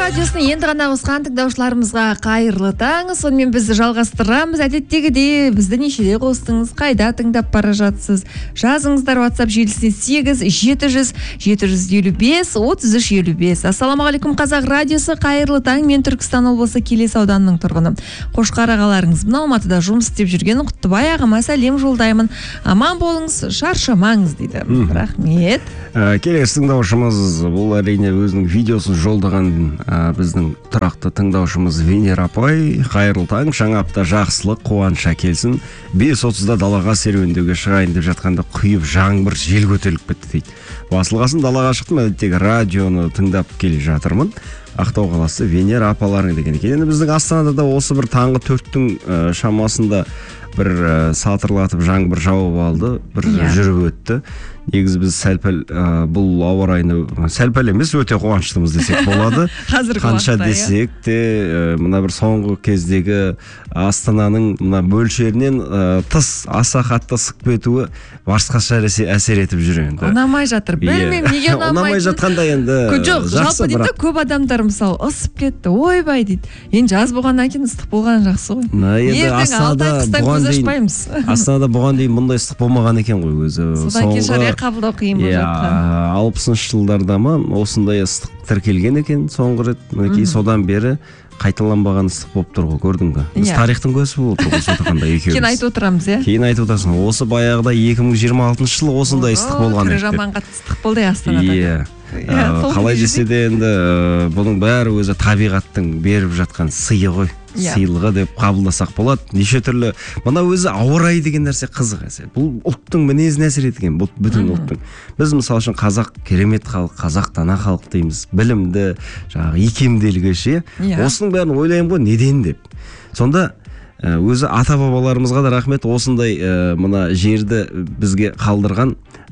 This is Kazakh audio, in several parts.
радиосын енді ғана қосқан тыңдаушыларымызға қайырлы таң. Сонымен бізді жалғастырамыз. Әдеттегідей бізді нешеде қостыңыз, қайда тыңдап бара жатсыз? Жазыңыздар WhatsApp желісіне 8-755-3355. Ассаламағалейкум, қазақ радиосы, қайырлы таң. Мен Түркістан облысы Келес ауданының тұрғыны. Қошқар ағаларыңыз, мына Алматыда жұмыс істеп жүрген Құттыбай ағама сәлем жолдаймын. Аман болыңыз, шаршамаңыз дейді. Рахмет. Келесі тыңдаушымыз, бұл әрине өзінің видеосын жолдаған біздің тұрақты тыңдаушымыз Венера апай. Қайырлы таң, жаңа апта жақсылық, қуаныш әкелсін. 5:30-да далаға серуендеуге шығайын деп жатқанда құйып жаңбыр, жел көтеріліп кетті дейді. Басылғасын далаға шықтым, әдеттегі радионы тыңдап келе жатырмын. Ақтау қаласы Венера апаларың деген екен. Енді біздің Астанада да осы бір таңғы 4-тің шамасында бір сатырлатып жаңбыр жауып алды, бір жүріп өтті. Негізі біз сәл-пәл бұл ауа райына сәл-пәл емес, өте қуаныштымыз десек болады. Қанша десек те мына бір соңғы кездегі Астананың мына мөлшерінен тыс аса қатты ысып кетуі басқаша әсер етіп жүр енді. Ұнамай жатыр. Білмеймін неге ұнамай жатқанда енді жоқ, жалпы дейді көп адамдар мысалы ысып кетті, ойбай дейді. Енді жаз болғаннан кейін ыстық болған жақсы ғой. Енді Астанада бұған дейін мұндай ыстық болмаған екен ғой өзі. Содан кейін шариғат қабылдау қиын болып жатқан. 60-шы жылдарда ма осындай ыстық тіркелген екен соңғы рет. Мінекей содан бері қайталанбаған ыстық болып тұр ғой, көрдің бе? Біз тарихтың куәсі болып тұрмыз отырғанда екеуміз. Кейін айтып отырамыз, иә? Кейін айтып отырсың. Осы баяғыда 2026 жылы осындай ыстық болған еді. Жаман қатты ыстық болды Астанада. Қалай десе де енді бұның бәрі өзі табиғаттың беріп жатқан сыйы ғой. Сыйлығы деп қабылдасақ болады. Неше түрлі мына өзі ауа райы деген нәрсе қызық әсер. Бұл ұлттың мінезіне әсер еткен, бұл бүтін ұлттың. Біз мысалы үшін қазақ керемет халық, қазақ дана халық дейміз. Білімді, жаңағы икемділігі ше. Осының бәрін ойлаймын ғой, неден деп. Сонда өзі ата-бабаларымызға да рахмет, осындай мына жерді бізге қалдырған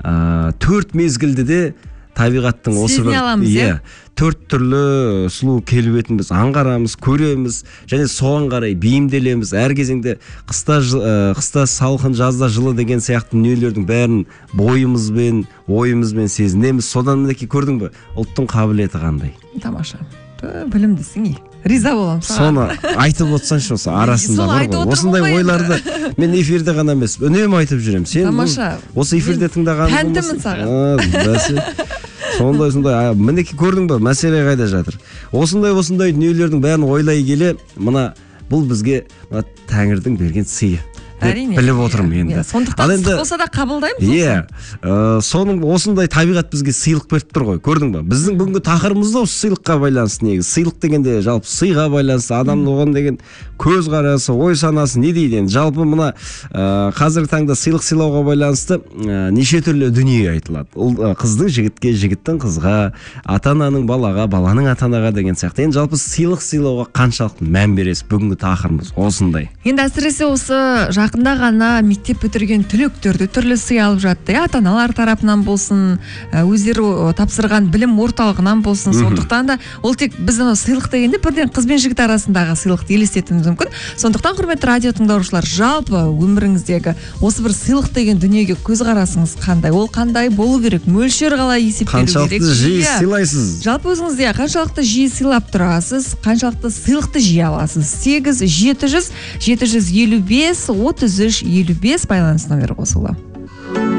4 мезгілді де табиғаттың осы бір 4 түрлі сұлу келбетін біз аңғарамыз, көреміз және соған қарай бейімделеміз. Әр кезеңде қыста салқын, жазда жылы деген сияқты дүниелердің бәрін бойымызбен, ойымызбен сезінеміз. Содан мінекей көрдің бе, ұлттың қабілеті қандай. Тамаша. Білімдісің ей. Риза болам саған. Соны айтып отырсаншы осы арасында бар ғой. Осындай ойларды мен эфирде ғана емес, үнемі айтып жүремін. Сен осы эфирде тыңдаған тәнтімін саған. Сондай, мінекей көрдің бе, мәселе қайда жатыр. Осындай дүниелердің бәрін ойлай келе, мына бұл бізге Тәңірдің берген сыйы. Біліп отырмын енді. Сондықтан ыстық болса да қабылдаймыз. Соның осындай табиғат бізге сыйлық беріп тұр ғой, көрдің бе? Біздің бүгінгі тақырыбымыз да осы сыйлыққа байланысты негізі. Сыйлық дегенде жалпы сыйға байланысты, адамның оған деген көз қарасы, ой санасы не дейді енді. Жалпы мына қазіргі таңда сыйлық сыйлауға байланысты неше түрлі дүние айтылады. Қыздың жігітке, жігіттің қызға, ата-ананың балаға, баланың ата-анаға деген сияқты. Енді жалпы сыйлық сыйлауға қаншалықты мән бересіз? Бүгінгі тақырыбымыз осындай. Енді әсіресе осы жақында ғана мектеп бітірген түлектерді түрлі сый алып жатты. Ата-аналар тарапынан болсын, өздері тапсырған білім орталығынан болсын. Сондықтан да ол тек біздің сыйлық дегенде бірден қыз бен жігіт арасындағы сыйлықты елестетуіміз мүмкін. Сондықтан құрметті радио тыңдаушылар, жалпы өміріңіздегі осы бір сыйлық деген дүниеге көзқарасыңыз қандай? Ол қандай болу керек? Мөлшер қалай есептелу керек? Қаншалықты жиі сыйлайсыз? Жалпы өзіңізде қаншалықты жиі сыйлап тұрасыз? Қаншалықты сыйлықты жиі аласыз? 8-700-755-33-55 байланыс номері қосылды.